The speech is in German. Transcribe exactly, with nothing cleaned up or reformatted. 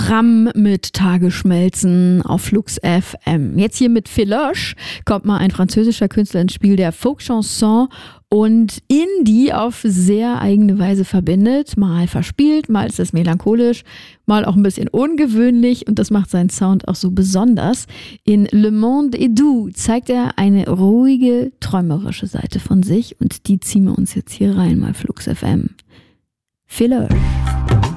Programm mit Tagesschmelzen auf Flux F M. Jetzt hier mit Feloche kommt mal ein französischer Künstler ins Spiel, der Folk-Chanson und Indie auf sehr eigene Weise verbindet. Mal verspielt, mal ist es melancholisch, mal auch ein bisschen ungewöhnlich und das macht seinen Sound auch so besonders. In Le Monde est doux zeigt er eine ruhige, träumerische Seite von sich und die ziehen wir uns jetzt hier rein, mal Flux F M. Feloche.